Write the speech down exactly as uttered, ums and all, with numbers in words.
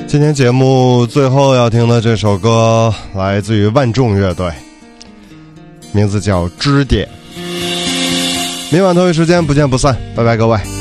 今天节目最后要听的这首歌来自于万众乐队，名字叫支点。明晚同一时间不见不散，拜拜各位。